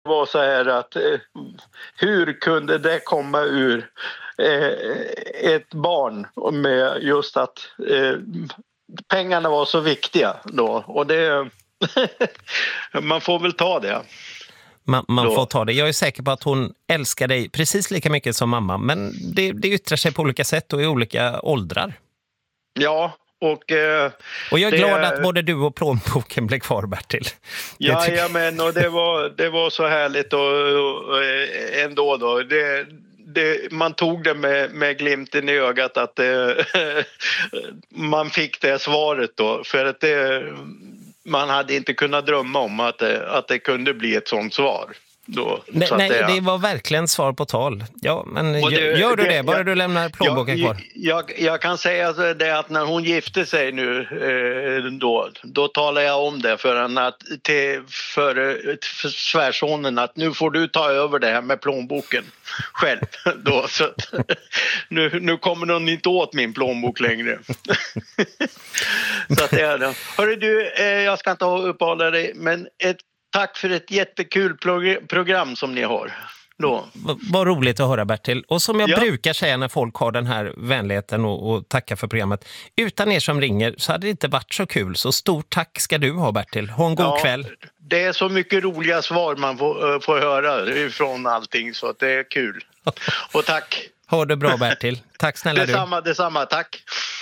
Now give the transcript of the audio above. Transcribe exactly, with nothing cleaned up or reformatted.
var så här att eh, hur kunde det komma ur eh, ett barn med just att eh, pengarna var så viktiga då, och det man får väl ta det. Man, man får ta det. Jag är säker på att hon älskar dig precis lika mycket som mamma, men det, det yttrar sig på olika sätt och i olika åldrar. Ja, och... Eh, och jag är det, glad att både du och plånboken blev kvar, Bertil. Ja, ja men och det var, det var så härligt och, och, och ändå då. Det, det, man tog det med, med glimten i ögat att det, man fick det svaret då. För att det, man hade inte kunnat drömma om att det, att det kunde bli ett sånt svar. Då, nej, så nej det, det var verkligen svar på tal. Ja, men det, gör, gör du det? det, Bara jag, du lämnar plånboken jag, kvar. Jag, jag kan säga det att när hon gifte sig nu eh, då, då talar jag om det för, en att, till, för, för svärsonen att nu får du ta över det här med plånboken själv. Då, så att, nu, nu kommer någon inte åt min plånbok längre. Så att det är det. Hörru du, eh, jag ska inte uppehålla dig, men ett tack för ett jättekul prog- program som ni har. Då. V- vad roligt att höra, Bertil. Och som jag ja. brukar säga när folk har den här vänligheten och, och tacka för programmet. Utan er som ringer så hade det inte varit så kul. Så stort tack ska du ha, Bertil. Ha en god ja, kväll. Det är så mycket roliga svar man får, får höra ifrån allting, så att det är kul. Och tack. Ha det bra, Bertil. Tack snälla du. Detsamma, detsamma. Tack.